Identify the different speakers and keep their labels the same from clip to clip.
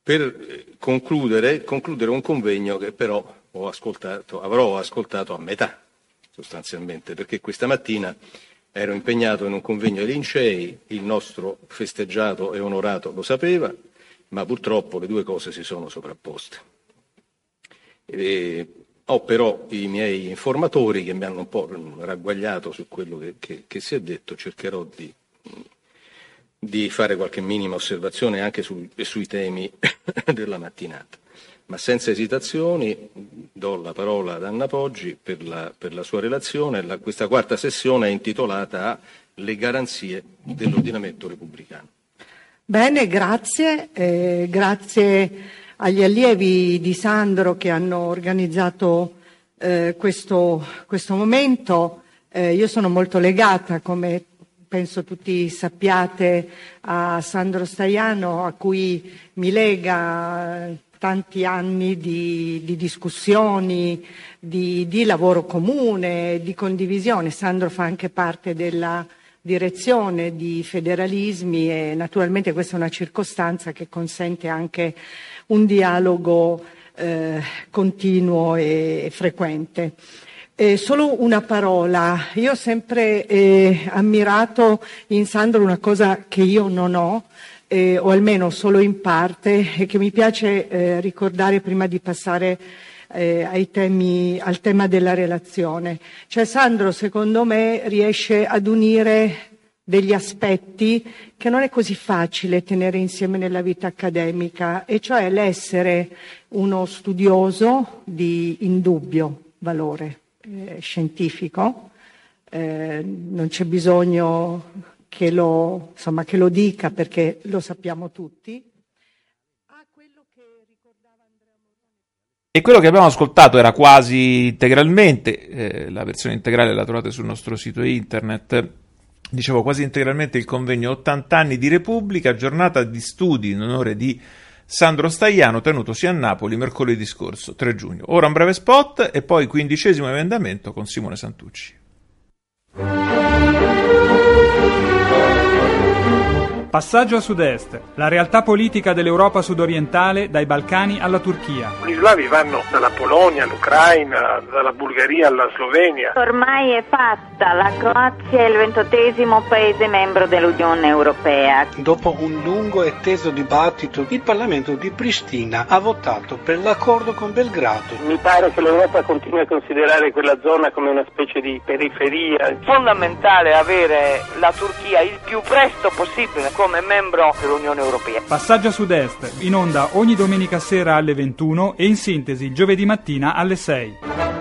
Speaker 1: per concludere un convegno che però avrò ascoltato a metà, sostanzialmente, perché questa mattina ero impegnato in un convegno ai Lincei, il nostro festeggiato e onorato lo sapeva, ma purtroppo le due cose si sono sovrapposte. Ho però i miei informatori che mi hanno un po' ragguagliato su quello che si è detto, cercherò di fare qualche minima osservazione anche sui temi della mattinata. Ma senza esitazioni do la parola ad Anna Poggi per la sua relazione. Questa quarta sessione è intitolata a Le garanzie dell'ordinamento repubblicano.
Speaker 2: Bene, grazie. Grazie agli allievi di Sandro che hanno organizzato questo momento. Io sono molto legata, come penso tutti sappiate, a Sandro Staiano, a cui mi lega tanti anni di discussioni, di lavoro comune, di condivisione. Sandro fa anche parte della direzione di Federalismi e naturalmente questa è una circostanza che consente anche un dialogo continuo e frequente. Solo una parola. Io ho sempre ammirato in Sandro una cosa che io non ho, o almeno solo in parte, e che mi piace ricordare prima di passare al tema della relazione. Cioè Sandro, secondo me, riesce ad unire degli aspetti che non è così facile tenere insieme nella vita accademica, e cioè l'essere uno studioso di indubbio valore scientifico, non c'è bisogno che lo dica perché lo sappiamo tutti.
Speaker 3: E quello che abbiamo ascoltato era quasi integralmente, la versione integrale la trovate sul nostro sito internet, dicevo quasi integralmente il convegno 80 anni di Repubblica, giornata di studi in onore di Sandro Staiano, tenutosi a Napoli mercoledì scorso, 3 giugno. Ora un breve spot e poi 15° emendamento con Simone Santucci.
Speaker 4: Passaggio a sud-est, la realtà politica dell'Europa sudorientale dai Balcani alla Turchia.
Speaker 5: Gli slavi vanno dalla Polonia all'Ucraina, dalla Bulgaria alla Slovenia.
Speaker 6: Ormai è fatta, la Croazia è il 28° paese membro dell'Unione Europea.
Speaker 7: Dopo un lungo e teso dibattito, il Parlamento di Pristina ha votato per l'accordo con Belgrado.
Speaker 5: Mi pare che l'Europa continui a considerare quella zona come una specie di periferia.
Speaker 8: È fondamentale avere la Turchia il più presto possibile come membro dell'Unione Europea.
Speaker 4: Passaggio a sud-est, in onda ogni domenica sera alle 21 e in sintesi il giovedì mattina alle 6.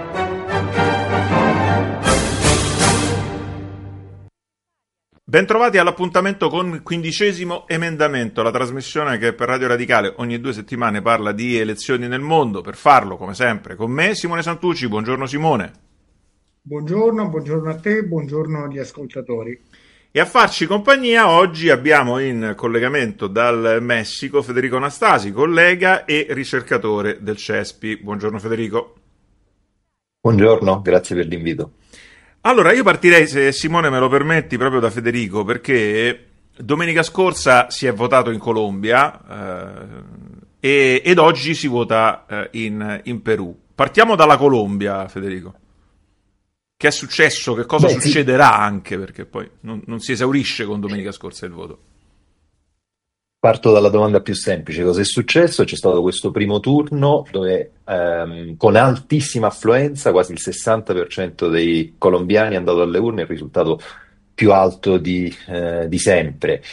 Speaker 3: Bentrovati all'appuntamento con 15° emendamento, la trasmissione che per Radio Radicale ogni 2 settimane parla di elezioni nel mondo. Per farlo, come sempre, con me Simone Santucci. Buongiorno Simone.
Speaker 9: Buongiorno a te, buongiorno agli ascoltatori.
Speaker 3: E a farci compagnia oggi abbiamo in collegamento dal Messico Federico Anastasi, collega e ricercatore del CESPI. Buongiorno Federico.
Speaker 10: Buongiorno, grazie per l'invito.
Speaker 3: Allora, io partirei, se Simone me lo permetti, proprio da Federico, perché domenica scorsa si è votato in Colombia ed oggi si vota in Perù. Partiamo dalla Colombia, Federico. Che è successo? Che cosa succederà anche? Perché poi non si esaurisce con domenica scorsa il voto.
Speaker 10: Parto dalla domanda più semplice. Cosa è successo? C'è stato questo primo turno dove con altissima affluenza, quasi il 60% dei colombiani è andato alle urne, il risultato più alto di sempre.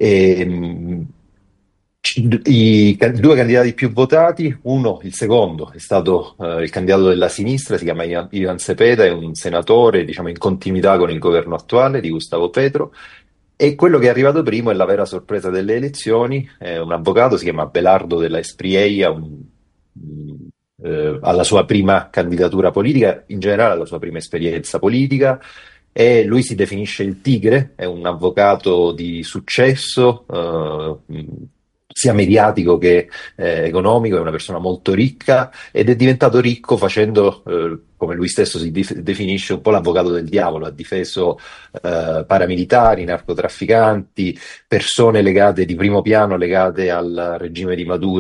Speaker 10: I 2 candidati più votati, il secondo è stato il candidato della sinistra, si chiama Ivan Cepeda, è un senatore in continuità con il governo attuale di Gustavo Petro, e quello che è arrivato primo è la vera sorpresa delle elezioni, è un avvocato, si chiama Belardo de la Espriella, alla sua prima candidatura politica, in generale alla sua prima esperienza politica, e lui si definisce il Tigre, è un avvocato di successo, sia mediatico che economico, è una persona molto ricca ed è diventato ricco facendo, come lui stesso si definisce, un po' l'avvocato del diavolo. Ha difeso paramilitari, narcotrafficanti, persone legate di primo piano legate al regime di Maduro